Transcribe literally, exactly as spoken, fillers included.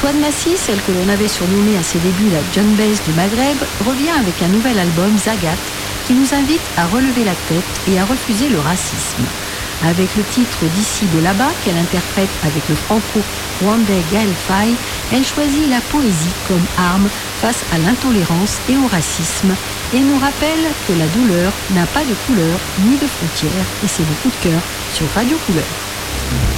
Toine Massy, celle que l'on avait surnommée à ses débuts la John Bass du Maghreb, revient avec un nouvel album, Zagat, qui nous invite à relever la tête et à refuser le racisme. Avec le titre D'ici de là-bas qu'elle interprète avec le franco-rwandais Gaël Faye, elle choisit la poésie comme arme face à l'intolérance et au racisme et nous rappelle que la douleur n'a pas de couleur ni de frontières, et c'est le coup de cœur sur Radio Couleur.